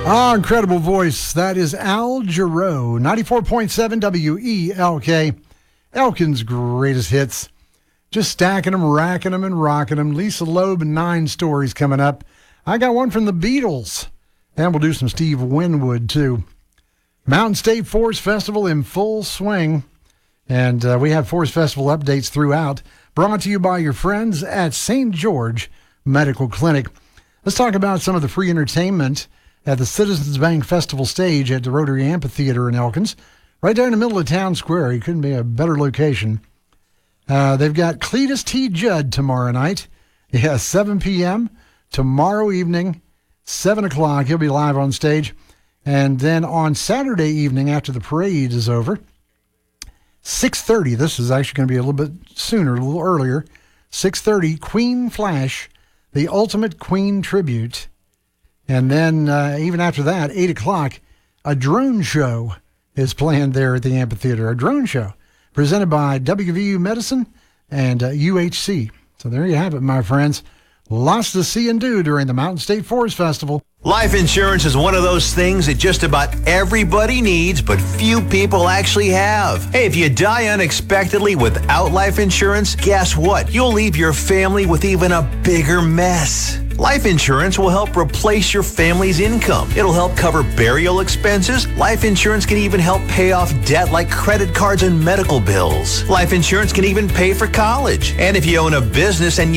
Incredible voice. That is Al Jarreau, 94.7 WELK. Elkin's greatest hits. Just stacking them, racking them, and rocking them. Lisa Loeb, 9 stories coming up. I got one from the Beatles. And we'll do some Steve Winwood, too. Mountain State Forest Festival in full swing. And we have Forest Festival updates throughout. Brought to you by your friends at St. George Medical Clinic. Let's talk about some of the free entertainment at the Citizens Bank Festival stage at the Rotary Amphitheater in Elkins. Right there in the middle of town square. You couldn't be a better location. They've got Cletus T. Judd tomorrow night. Yeah, 7 p.m. Tomorrow evening, 7 o'clock. He'll be live on stage. And then on Saturday evening, after the parade is over, 6:30. This is actually going to be a little bit sooner, a little earlier. 6:30, Queen Flash, the Ultimate Queen Tribute. And then even after that, 8 o'clock, a drone show is planned there at the amphitheater. A drone show presented by WVU Medicine and UHC. So there you have it, my friends. Lots to see and do during the Mountain State Forest Festival. Life insurance is one of those things that just about everybody needs, but few people actually have. Hey, if you die unexpectedly without life insurance, guess what? You'll leave your family with even a bigger mess. Life insurance will help replace your family's income. It'll help cover burial expenses. Life insurance can even help pay off debt like credit cards and medical bills. Life insurance can even pay for college. And if you own a business and